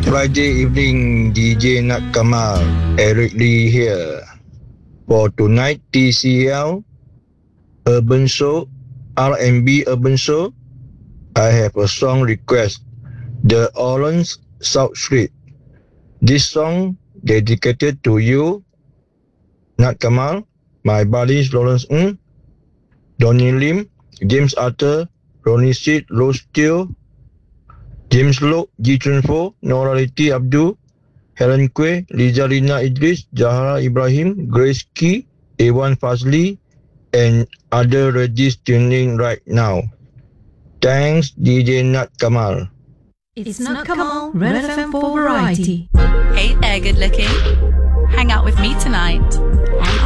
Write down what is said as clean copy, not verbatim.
Friday evening, DJ Nat Kamal, Eric Lee here. For tonight, TCL Urban Show, R&B Urban Show, I have a song request, The Orange South Street. This song dedicated to you, Nat Kamal, my buddies Lawrence Ng, Donnie Lim, James Arthur, Ronnie Sid, Rose Teo, James Loke, Ji Chun Fo, Nora Liti Abdul, Helen Quay, Liza Rina Idris, Zahra Ibrahim, Grace Key, Ewan Fazli, and other Regis tuning right now. Thanks, DJ Nat Kamal. It's Nat Kamal, Red FM for Variety. Hey there, good looking. Hang out with me tonight on